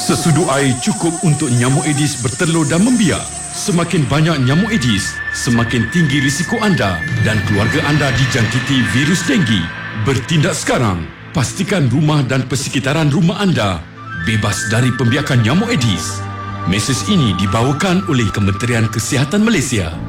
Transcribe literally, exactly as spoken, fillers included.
Sesudu air cukup untuk nyamuk Aedes bertelur dan membiak. Semakin banyak nyamuk Aedes, semakin tinggi risiko anda dan keluarga anda dijangkiti virus denggi. Bertindak sekarang. Pastikan rumah dan persekitaran rumah anda bebas dari pembiakan nyamuk Aedes. Mesej ini dibawakan oleh Kementerian Kesihatan Malaysia.